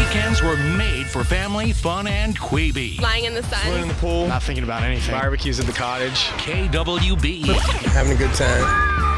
Weekends were made for family, fun, and Queeby. Lying in the sun. Swimming in the pool. Not thinking about anything. Barbecues at the cottage. KWB. Having a good time.